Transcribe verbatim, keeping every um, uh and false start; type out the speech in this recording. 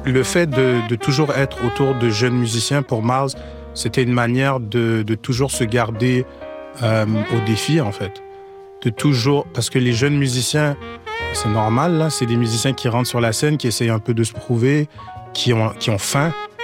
le fait de, de toujours être autour de jeunes musiciens, pour Miles, c'était une manière de, de toujours se garder euh, au défi, en fait. De toujours... Parce que les jeunes musiciens, c'est normal, là, c'est des musiciens qui rentrent sur la scène, qui essayent un peu de se prouver, qui ont, qui ont faim.